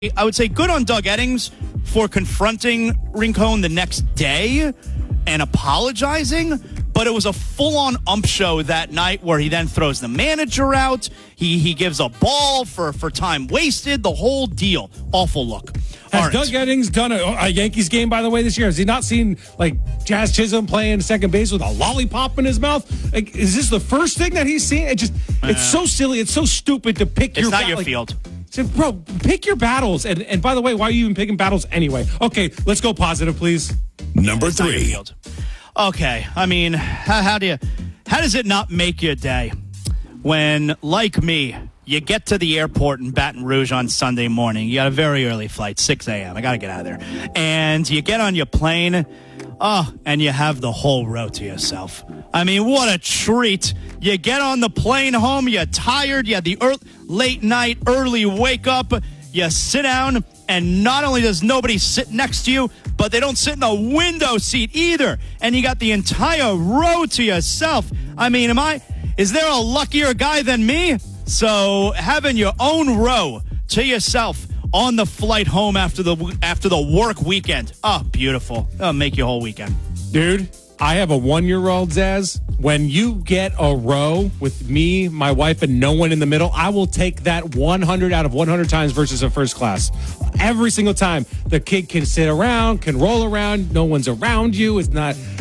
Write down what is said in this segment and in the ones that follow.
I would say good on Doug Eddings for confronting Rincon the next day and apologizing, but it was a full-on ump show that night where he then throws the manager out. He gives a ball for time wasted, the whole deal. Awful look. Has Doug Eddings done a Yankees game, by the way, this year? Has he not seen, Jazz Chisholm playing second base with a lollipop in his mouth? Is this the first thing that he's seen? It's so silly. It's so stupid to pick It's not your field. So, bro, pick your battles. And by the way, why are you even picking battles anyway? Okay, let's go positive, please. Number 3. Okay, I mean, how does it not make your day when, like me, you get to the airport in Baton Rouge on Sunday morning? You got a very early flight, 6 a.m. I got to get out of there. And you get on your plane, and you have the whole row to yourself. I mean, what a treat. You get on the plane home, you're tired, you had the late night, early wake up, you sit down, and not only does nobody sit next to you, but they don't sit in a window seat either. And you got the entire row to yourself. I mean, is there a luckier guy than me? So having your own row to yourself on the flight home after the work weekend. Oh, beautiful. That'll make your whole weekend. Dude, I have a 1-year-old, Zaz. When you get a row with me, my wife, and no one in the middle, I will take that 100 out of 100 times versus a first class. Every single time. The kid can sit around, can roll around. No one's around you. It's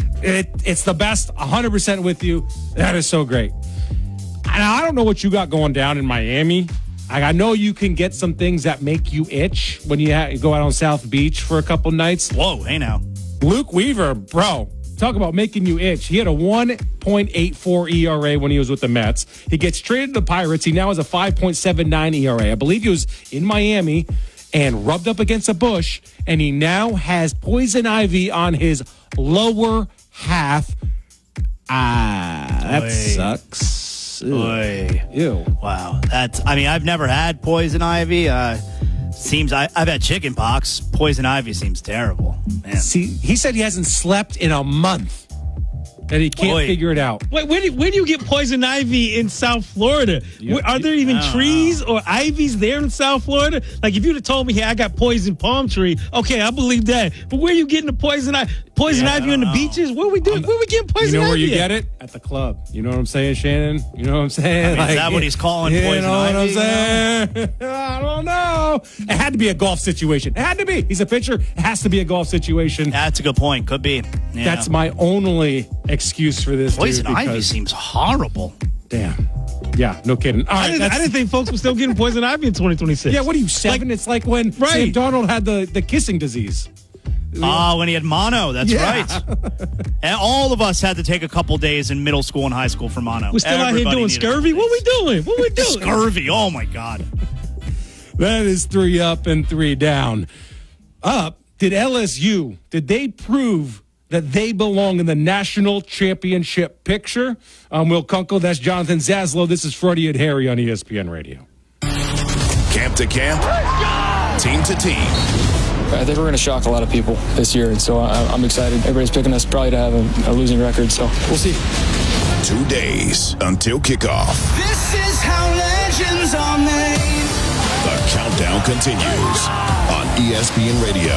the best. 100% with you. That is so great. And I don't know what you got going down in Miami. I know you can get some things that make you itch when you go out on South Beach for a couple nights. Whoa, hey now. Luke Weaver, bro. Talk about making you itch. He had a 1.84 ERA when he was with the Mets. He gets traded to the Pirates. He now has a 5.79 ERA. I believe he was in Miami and rubbed up against a bush, and he now has poison ivy on his lower half. That sucks. Ew. Wow. I've never had poison ivy. I've had chicken pox. Poison ivy seems terrible. Man. See, he said he hasn't slept in a month. That he can't figure it out. Wait, where do you get poison ivy in South Florida? Are there even trees or ivies there in South Florida? Like, if you'd have told me, hey, I got poison palm tree, okay, I believe that. But where are you getting the poison ivy? Ivy on the beaches? Where are we doing? Where are we getting poison ivy? You know where you get it? At the club. You know what I'm saying, Shannon? You know what I'm saying? Is that what he's calling poison ivy? You know what I'm saying? I don't know. It had to be a golf situation. It had to be. He's a pitcher. It has to be a golf situation. That's a good point. Could be. Yeah. That's my only excuse for this. Poison ivy seems horrible. Damn. Yeah, no kidding. All right, I didn't think folks were still getting poison ivy in 2026. Yeah, what are you, 7? It's like when Sam Darnold had the kissing disease. When he had mono. That's right. And all of us had to take a couple days in middle school and high school for mono. We're still out here doing scurvy? What we doing? Scurvy. Oh, my God. That is 3 up and 3 down. Did LSU, did they prove that they belong in the national championship picture? Will Kunkel, that's Jonathan Zaslow. This is Freddie and Harry on ESPN Radio. Camp to camp, team to team. I think we're going to shock a lot of people this year, and so I'm excited. Everybody's picking us probably to have a losing record, so we'll see. 2 days until kickoff. This is how legends are made. The countdown continues on ESPN Radio.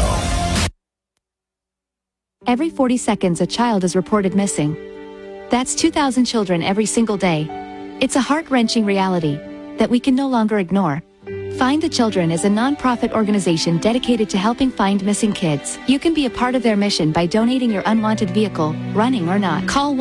Every 40 seconds, a child is reported missing. That's 2,000 children every single day. It's a heart-wrenching reality that we can no longer ignore. Find the Children is a non-profit organization dedicated to helping find missing kids. You can be a part of their mission by donating your unwanted vehicle, running or not. Call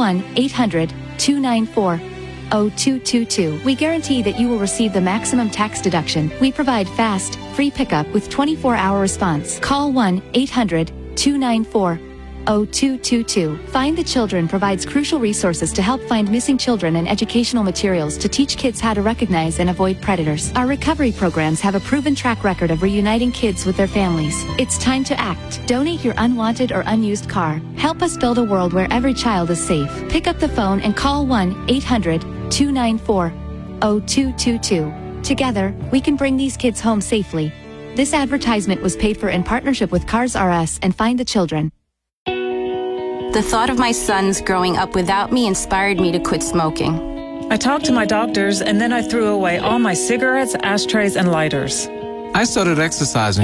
1-800-294-0222. We guarantee that you will receive the maximum tax deduction. We provide fast, free pickup with 24-hour response. Call 1-800-294-0222. Find the Children provides crucial resources to help find missing children and educational materials to teach kids how to recognize and avoid predators. Our recovery programs have a proven track record of reuniting kids with their families. It's time to act. Donate your unwanted or unused car. Help us build a world where every child is safe. Pick up the phone and call 1-800-294-0222. Together, we can bring these kids home safely. This advertisement was paid for in partnership with Cars R Us and Find the Children. The thought of my sons growing up without me inspired me to quit smoking. I talked to my doctors, and then I threw away all my cigarettes, ashtrays, and lighters. I started exercising